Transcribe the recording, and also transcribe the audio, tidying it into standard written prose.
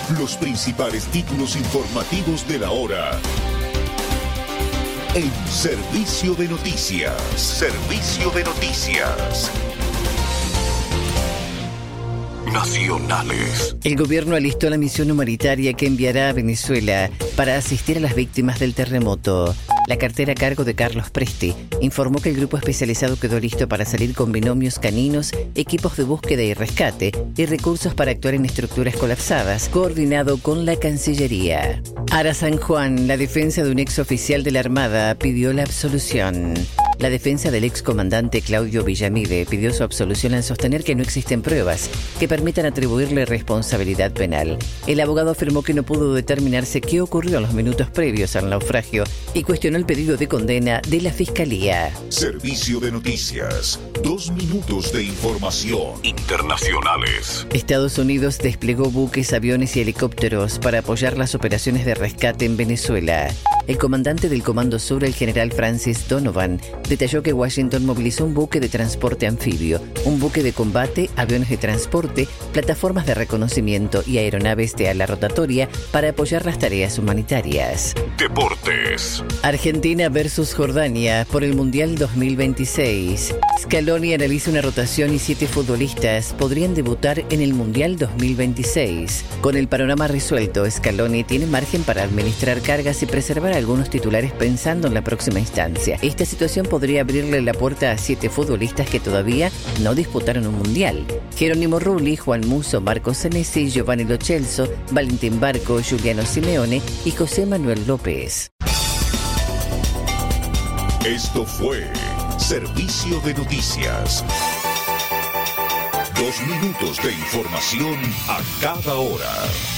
Los principales títulos informativos de la hora. En Servicio de Noticias. Servicio de Noticias. Nacionales. El gobierno alistó la misión humanitaria que enviará a Venezuela para asistir a las víctimas del terremoto. La cartera a cargo de Carlos Presti informó que el grupo especializado quedó listo para salir con binomios caninos, equipos de búsqueda y rescate y recursos para actuar en estructuras colapsadas, coordinado con la Cancillería. Ara San Juan, la defensa de un ex oficial de la Armada, pidió la absolución. La defensa del excomandante Claudio Villamide pidió su absolución al sostener que no existen pruebas que permitan atribuirle responsabilidad penal. El abogado afirmó que no pudo determinarse qué ocurrió en los minutos previos al naufragio y cuestionó el pedido de condena de la Fiscalía. Servicio de Noticias. 2 minutos de información. Internacionales. Estados Unidos desplegó buques, aviones y helicópteros para apoyar las operaciones de rescate en Venezuela. El comandante del Comando Sur, el general Francis Donovan, detalló que Washington movilizó un buque de transporte anfibio, un buque de combate, aviones de transporte, plataformas de reconocimiento y aeronaves de ala rotatoria para apoyar las tareas humanitarias. Deportes. Argentina versus Jordania por el Mundial 2026. Scaloni analiza una rotación y 7 futbolistas podrían debutar en el Mundial 2026. Con el panorama resuelto, Scaloni tiene margen para administrar cargas y preservar a algunos titulares pensando en la próxima instancia. Esta situación podría abrirle la puerta a 7 futbolistas que todavía no disputaron un Mundial. Jerónimo Rulli, Juan Musso, Marco Senesi, Giovanni Lo Celso, Valentín Barco, Giuliano Simeone y José Manuel López. Esto fue Servicio de Noticias. 2 minutos de información a cada hora.